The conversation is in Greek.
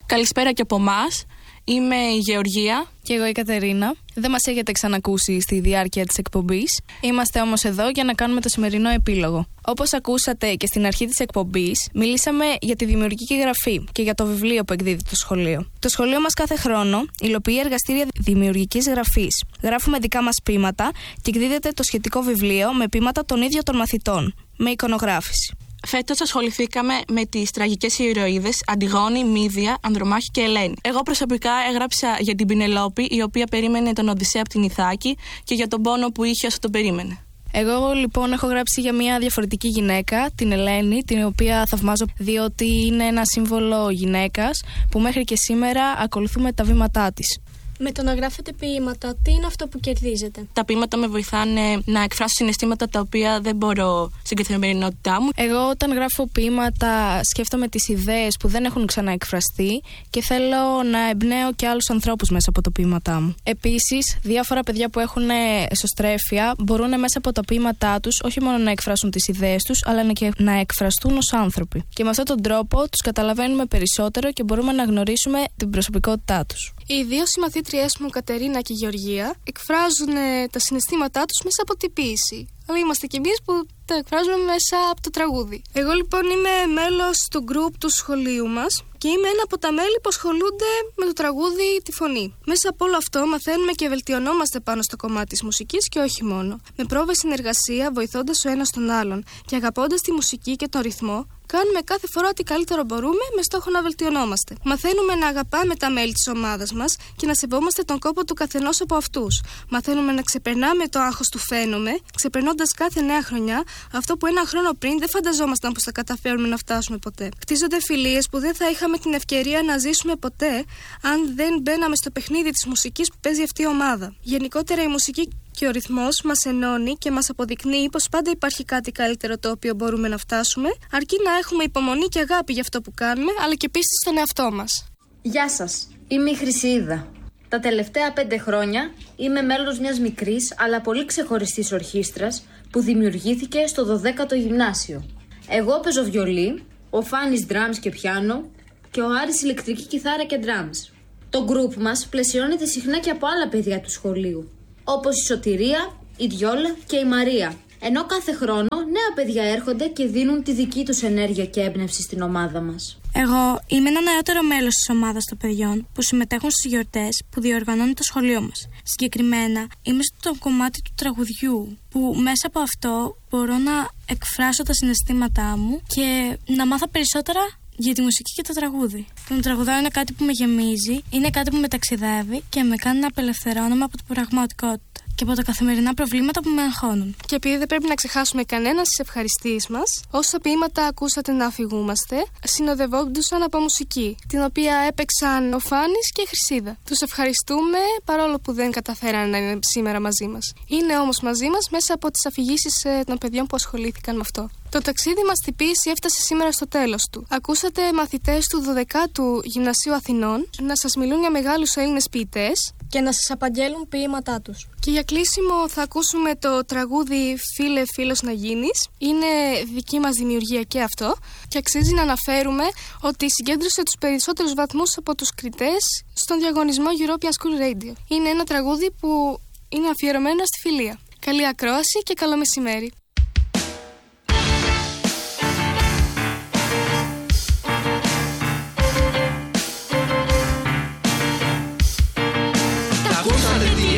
Καλησπέρα και από εμάς. Είμαι η Γεωργία. Και εγώ η Κατερίνα. Δεν μας έχετε ξανακούσει στη διάρκεια της εκπομπής. Είμαστε όμως εδώ για να κάνουμε το σημερινό επίλογο. Όπως ακούσατε και στην αρχή της εκπομπής, μιλήσαμε για τη δημιουργική γραφή και για το βιβλίο που εκδίδει το σχολείο. Το σχολείο μας κάθε χρόνο υλοποιεί εργαστήρια δημιουργικής γραφής. Γράφουμε δικά μας ποίηματα και εκδίδεται το σχετικό βιβλίο με ποίηματα των ίδιων των μαθητών, με εικονογράφηση. Φέτος ασχοληθήκαμε με τις τραγικές ηρωίδες Αντιγόνη, Μύδια, Ανδρομάχη και Ελένη. Εγώ προσωπικά έγραψα για την Πηνελόπη, η οποία περίμενε τον Οδυσσέα από την Ιθάκη και για τον πόνο που είχε όσο τον περίμενε. Εγώ λοιπόν έχω γράψει για μια διαφορετική γυναίκα, την Ελένη, την οποία θαυμάζω διότι είναι ένα σύμβολο γυναίκας που μέχρι και σήμερα ακολουθούμε τα βήματά της. Με το να γράφετε ποίηματα, τι είναι αυτό που κερδίζετε? Τα ποίηματα με βοηθάνε να εκφράσω συναισθήματα τα οποία δεν μπορώ στην καθημερινότητά μου. Εγώ όταν γράφω ποίηματα σκέφτομαι τις ιδέες που δεν έχουν ξαναεκφραστεί και θέλω να εμπνέω και άλλους ανθρώπους μέσα από τα ποίηματά μου. Επίσης, διάφορα παιδιά που έχουν εσωστρέφεια μπορούν μέσα από τα ποίηματά τους όχι μόνο να εκφράσουν τις ιδέες τους, αλλά και να εκφραστούν ως άνθρωποι. Και με αυτόν τον τρόπο τους καταλαβαίνουμε περισσότερο και μπορούμε να γνωρίσουμε την προσωπικότητά τους. Οι δύο συμμαθήτριές μου, Κατερίνα και Γεωργία, εκφράζουν τα συναισθήματά τους μέσα από την ποίηση. Αλλά είμαστε κι εμείς που τα εκφράζουμε μέσα από το τραγούδι. Εγώ λοιπόν είμαι μέλος του group του σχολείου μας και είμαι ένα από τα μέλη που ασχολούνται με το τραγούδι, τη φωνή. Μέσα από όλο αυτό μαθαίνουμε και βελτιωνόμαστε πάνω στο κομμάτι της μουσικής και όχι μόνο. Με πρόβες συνεργασία, βοηθώντας ο ένας τον άλλον και αγαπώντας τη μουσική και τον ρυθμό, κάνουμε κάθε φορά ό,τι καλύτερο μπορούμε με στόχο να βελτιωνόμαστε. Μαθαίνουμε να αγαπάμε τα μέλη της ομάδας μας και να σεβόμαστε τον κόπο του καθενός από αυτούς. Μαθαίνουμε να ξεπερνάμε το άγχος του φαίνομαι, ξεπερνώντας κάθε νέα χρονιά αυτό που ένα χρόνο πριν δεν φανταζόμασταν πως θα καταφέρουμε να φτάσουμε ποτέ. Χτίζονται φιλίες που δεν θα είχαμε την ευκαιρία να ζήσουμε ποτέ αν δεν μπαίναμε στο παιχνίδι της μουσικής που παίζει αυτή η ομάδα. Γενικότερα η μουσική και ο ρυθμός μας ενώνει και μας αποδεικνύει πως πάντα υπάρχει κάτι καλύτερο το οποίο μπορούμε να φτάσουμε, αρκεί να έχουμε υπομονή και αγάπη για αυτό που κάνουμε, αλλά και πίστη στον εαυτό μας. Γεια σας, είμαι η Χρυσίδα. Τα τελευταία 5 χρόνια είμαι μέλος μιας μικρής αλλά πολύ ξεχωριστής ορχήστρας που δημιουργήθηκε στο 12ο γυμνάσιο. Εγώ παίζω βιολί, ο Φάνης drums και πιάνο και ο Άρης ηλεκτρική κιθάρα και drums. Το group μας πλαισιώνεται συχνά και από άλλα παιδιά του σχολείου, όπως η Σωτηρία, η Διόλα και η Μαρία. Ενώ κάθε χρόνο νέα παιδιά έρχονται και δίνουν τη δική τους ενέργεια και έμπνευση στην ομάδα μας. Εγώ είμαι ένα νεότερο μέλος της ομάδας των παιδιών που συμμετέχουν στις γιορτές που διοργανώνει το σχολείο μας. Συγκεκριμένα είμαι στο κομμάτι του τραγουδιού, που μέσα από αυτό μπορώ να εκφράσω τα συναισθήματά μου και να μάθω περισσότερα για τη μουσική και το τραγούδι. Το τραγουδάω είναι κάτι που με γεμίζει, είναι κάτι που με ταξιδεύει και με κάνει να απελευθερώνομαι από την πραγματικότητα και από τα καθημερινά προβλήματα που με αγχώνουν. Και επειδή δεν πρέπει να ξεχάσουμε κανένα στις ευχαριστίες μας, όσα ποίηματα ακούσατε να αφηγούμαστε, συνοδευόντουσαν από μουσική, την οποία έπαιξαν ο Φάνης και η Χρυσίδα. Τους ευχαριστούμε παρόλο που δεν καταφέραν να είναι σήμερα μαζί μας. Είναι όμως μαζί μας μέσα από τις αφηγήσεις των παιδιών που ασχολήθηκαν με αυτό. Το ταξίδι μας στην ποίηση έφτασε σήμερα στο τέλος του. Ακούσατε μαθητές του 12ου Γυμνασίου Αθηνών να σας μιλούν για μεγάλους Έλληνες ποιητές και να σας απαγγέλουν ποίηματά τους. Και για κλείσιμο θα ακούσουμε το τραγούδι «Φίλε, φίλος να γίνεις». Είναι δική μας δημιουργία και αυτό και αξίζει να αναφέρουμε ότι συγκέντρωσε τους περισσότερους βαθμούς από τους κριτές στον διαγωνισμό European School Radio. Είναι ένα τραγούδι που είναι αφιερωμένο στη φιλία. Καλή ακρόαση και καλό μεσημέρι.